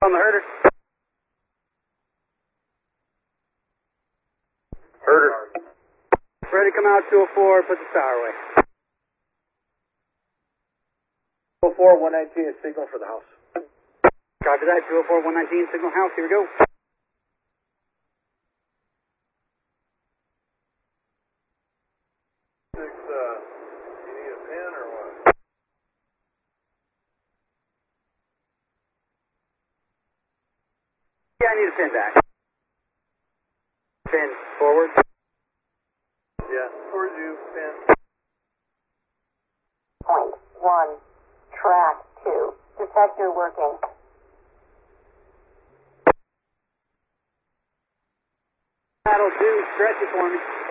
On the herder. Herder. Ready to come out 204, put the tower away. 204, 119 is signal for the house. Copy that, 204, 119, signal house, here we go. You need a pen or what? Yeah, I need a pin back. Pin forward. Yeah, towards you, pen. Point 1, track 2, detector working. That'll do, stretch it for me.